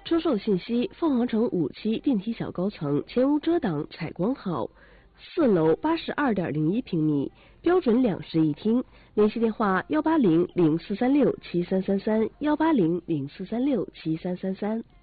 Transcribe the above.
出售信息：凤凰城5期电梯小高层，前无遮挡，采光好，4楼82.01平米，标准2室1厅。联系电话：180-0436-7333，180-0436-7333。